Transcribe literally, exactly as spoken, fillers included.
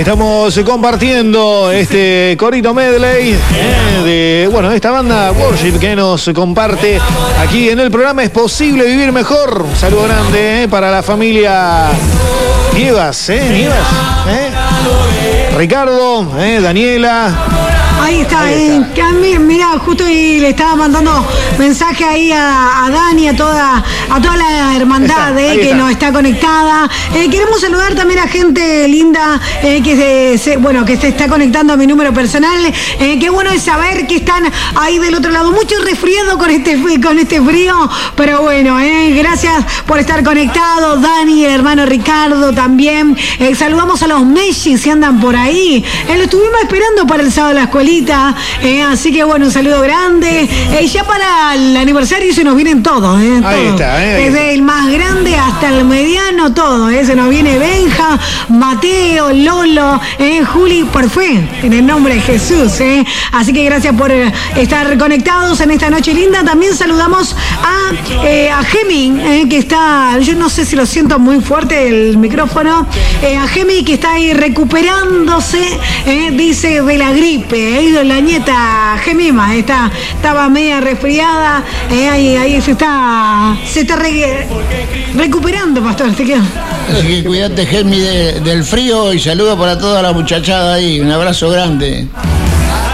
Estamos compartiendo este corito medley eh, de, bueno, esta banda Worship que nos comparte aquí en el programa Es Posible Vivir Mejor. Un saludo grande eh, para la familia Nievas, ¿eh? Nievas, ¿eh? Ricardo, ¿eh? Daniela. Ahí está, Ahí está. Eh, mira, justo ahí le estaba mandando mensaje ahí a, a Dani, a toda, a toda la hermandad Está, eh, que está. nos está conectada. Eh, queremos saludar también a gente linda eh, que se, se- bueno, que se está conectando a mi número personal. Eh, qué bueno es saber que están ahí del otro lado. Mucho resfriado con este, con este frío, pero bueno, eh, gracias por estar conectados, Dani, el hermano Ricardo también. Eh, saludamos a los Messi si andan por ahí. Eh, lo estuvimos esperando para el sábado de la escuelita. Eh, así que bueno, un saludo grande. Eh, ya para el aniversario se nos vienen todos. Eh, Ahí todos. está, eh, ahí Desde el más grande hasta el mediano, todo. Eh. Se nos viene Benja, Mateo, Lolo, eh, Juli, por fe, en el nombre de Jesús. Eh. Así que gracias por eh, estar conectados en esta noche linda. También saludamos a, eh, a Gemi, eh, que está, yo no sé si lo siento muy fuerte el micrófono, eh, a Gemi que está ahí recuperándose, eh, dice, de la gripe. Eh, la nieta Gemima está, estaba media resfriada, eh, ahí, ahí se está, se está re- recuperando, pastor. ¿Te queda? Así que cuídate, Gemi, de- del frío y saludo para toda la muchachada ahí. Un abrazo grande.